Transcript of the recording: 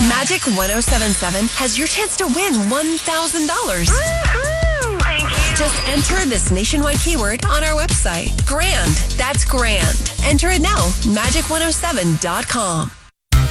Magic 1077 has your chance to win $1,000. Thank you. Just enter this nationwide keyword on our website. Grand. That's grand. Enter it now. Magic107.com.